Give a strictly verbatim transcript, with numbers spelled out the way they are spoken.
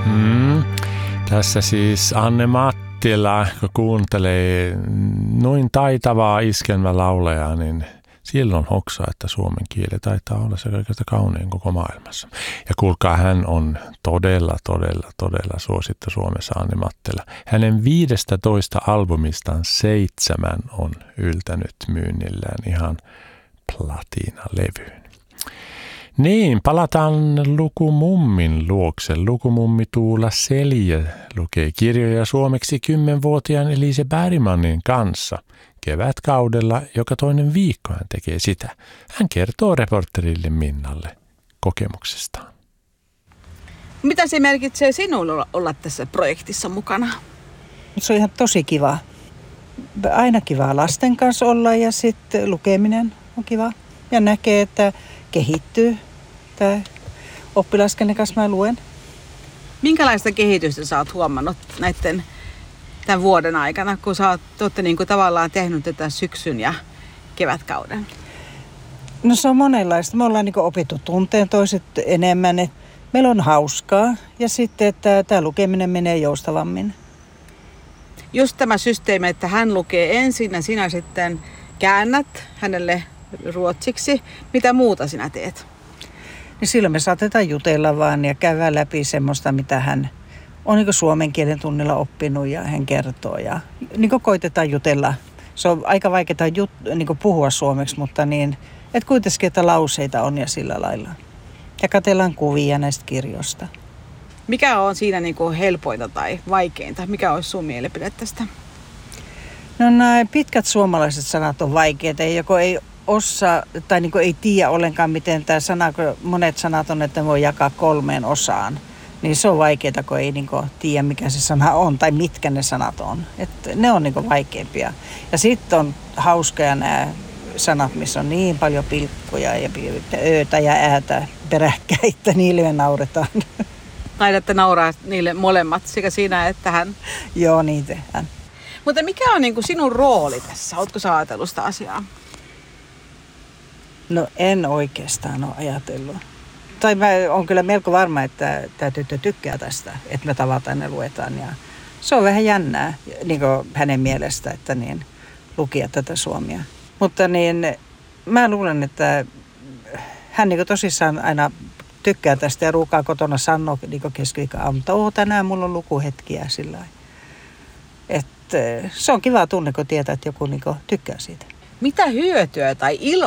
Mm. Tässä siis Anne Mattila, kun kuuntelee noin taitavaa iskelmä laulajaa, niin silloin hoksaa, että suomen kieli taitaa olla se kaikista kaunein koko maailmassa. Ja kuulkaa, hän on todella, todella, todella suosittu Suomessa, Anne Mattila. Hänen viidestätoista albumistaan seitsemän on yltänyt myynnillään ihan platina-levyyn. Niin, palataan Lukumummin luokse. Lukumummi Tuula Seljä lukee kirjoja suomeksi kymmenvuotiaan Elise Bergmanin kanssa. Kevätkaudella joka toinen viikko hän tekee sitä. Hän kertoo reporterille Minnalle kokemuksestaan. Mitä se merkitsee sinulle olla tässä projektissa mukana? Se on ihan tosi kiva. Aina kivaa lasten kanssa olla ja sitten lukeminen on kiva. Ja näkee, että kehittyy. Tämä oppilas, kenen kanssa mä luen. Minkälaista kehitystä sä oot huomannut näiden tämän vuoden aikana, kun sä oot, olette niin kuin tavallaan tehnyt tätä syksyn ja kevätkauden? No se on monenlaista. Me ollaan niin kuin opittu tunteen toiset enemmän. Et meillä on hauskaa ja sitten, että tämä lukeminen menee joustavammin. Just tämä systeemi, että hän lukee ensin ja sinä sitten käännät hänelle ruotsiksi. Mitä muuta sinä teet? Niin silloin me saatetaan jutella vaan ja käydä läpi semmoista, mitä hän on niin suomen kielen tunnilla oppinut ja hän kertoo. Ja niin koitetaan jutella. Se on aika vaikeaa jut, niin puhua suomeksi, mutta niin, että kuitenkin, että lauseita on ja sillä lailla. Ja katsellaan kuvia näistä kirjoista. Mikä on siinä niin kuin helpointa tai vaikeinta? Mikä olisi sun mielipide tästä? No nämä pitkät suomalaiset sanat on vaikeita. Joko ei osaa tai niin ei tiedä ollenkaan, miten tämä sana, kun monet sanat on, että ne voi jakaa kolmeen osaan. Niin se on vaikeaa, kun ei niin tiedä, mikä se sana on tai mitkä ne sanat on. Että ne on niin vaikeimpia. Ja sitten on hauskoja nämä sanat, missä on niin paljon pilkkuja ja öötä ja äätä peräkkäin, että niille me nauretaan. Taidatte nauraa niille molemmat, sekä siinä että hän. Joo, niin tehdään. Mutta mikä on niin kuin sinun rooli tässä? Oletko sä ajatellut sitä asiaa? No en oikeastaan ole ajatellut. Tai mä oon kyllä melko varma, että tämä tyttö tykkää tästä, että me tavataan ja luetaan. Ja se on vähän jännää niin kuin hänen mielestä, että niin, lukia tätä suomea. Mutta niin, mä luulen, että hän niin tosissaan aina tykkää tästä ja ruukaa kotona sanoa niin keskiviikkoaamuna, että oo, tänään mulla on lukuhetkiä sillä lailla. Että se on kiva tunne, kun tietää, että joku niin tykkää siitä. Mitä hyötyä tai ilo